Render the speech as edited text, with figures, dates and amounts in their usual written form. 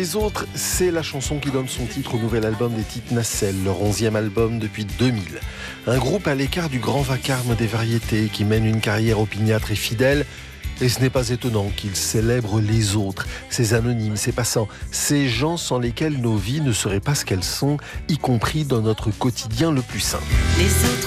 Les autres, c'est la chanson qui donne son titre au nouvel album des Petites Nacelles, leur 11e album depuis 2000. Un groupe à l'écart du grand vacarme des variétés qui mène une carrière opiniâtre et fidèle. Et ce n'est pas étonnant qu'ils célèbrent les autres, ces anonymes, ces passants, ces gens sans lesquels nos vies ne seraient pas ce qu'elles sont, y compris dans notre quotidien le plus simple. Les autres.